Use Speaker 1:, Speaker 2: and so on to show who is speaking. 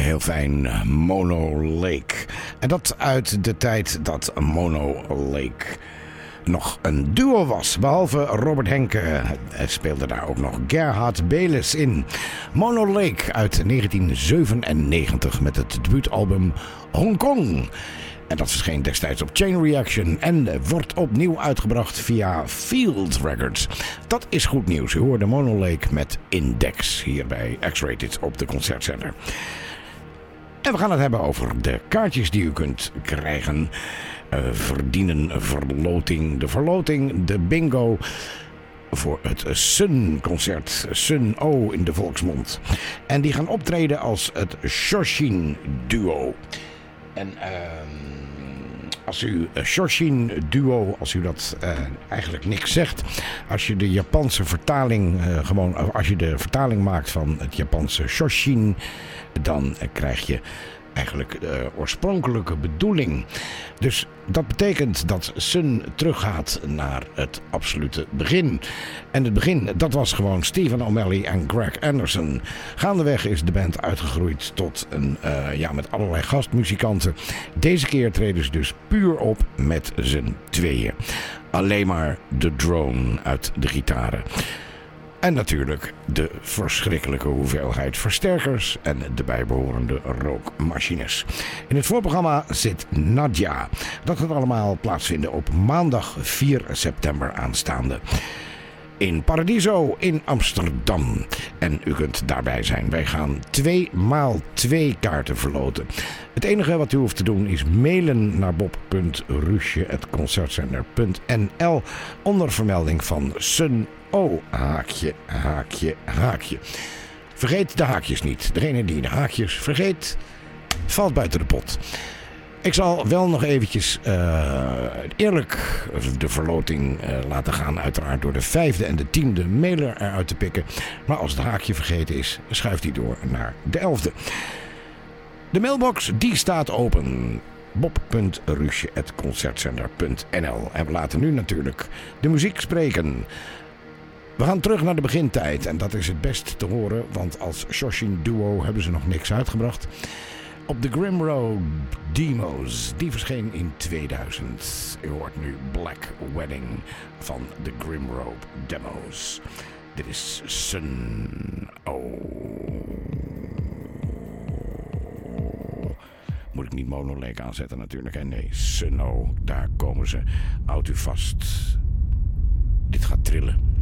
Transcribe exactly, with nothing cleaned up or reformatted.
Speaker 1: Heel fijn, Mono Lake. En dat uit de tijd dat Mono Lake nog een duo was. Behalve Robert Henke speelde daar ook nog Gerhard Belis in. Mono Lake uit negentien zevenennegentig met het debuutalbum Hongkong. En dat verscheen destijds op Chain Reaction en wordt opnieuw uitgebracht via Field Records. Dat is goed nieuws. U hoorde Mono Lake met Index hier bij X-Rated op de Concertcenter. En we gaan het hebben over de kaartjes die u kunt krijgen. Uh, verdienen, verloting, de verloting, de bingo voor het Sun-concert. Sun-O in de volksmond. En die gaan optreden als het Shoshin Duo. En uh, als u uh, Shoshin Duo, als u dat uh, eigenlijk niks zegt, als je de Japanse vertaling, uh, gewoon als je de vertaling maakt van het Japanse Shoshin, dan uh, krijg je eigenlijk de oorspronkelijke bedoeling. Dus dat betekent dat Sun teruggaat naar het absolute begin. En het begin, dat was gewoon Stephen O'Malley en Greg Anderson. Gaandeweg is de band uitgegroeid tot een, uh, ja, met allerlei gastmuzikanten. Deze keer treden ze dus puur op met z'n tweeën. Alleen maar de drone uit de gitaren. En natuurlijk de verschrikkelijke hoeveelheid versterkers en de bijbehorende rookmachines. In het voorprogramma zit Nadia. Dat gaat allemaal plaatsvinden op maandag vier september aanstaande. In Paradiso in Amsterdam. En u kunt daarbij zijn. Wij gaan twee maal twee kaarten verloten. Het enige wat u hoeft te doen is mailen naar bob punt rusje apenstaartje concertcenter punt n l onder vermelding van Sun O, haakje, haakje, haakje. Vergeet de haakjes niet. Degene die de haakjes vergeet, valt buiten de pot. Ik zal wel nog eventjes uh, eerlijk de verloting uh, laten gaan. Uiteraard door de vijfde en de tiende mailer eruit te pikken. Maar als het haakje vergeten is, schuift hij door naar de elfde. De mailbox, die staat open. bob punt rusje apenstaartje concertcenter punt n l. En we laten nu natuurlijk de muziek spreken. We gaan terug naar de begintijd en dat is het best te horen, want als Shoshin Duo hebben ze nog niks uitgebracht. Op de Grim Road Demos, die verscheen in tweeduizend. U hoort nu Black Wedding van de Grim Road Demos. Dit is Sun O. Moet ik niet Mono Lake aanzetten natuurlijk. En nee, Sun O, daar komen ze. Houd u vast. Dit gaat trillen.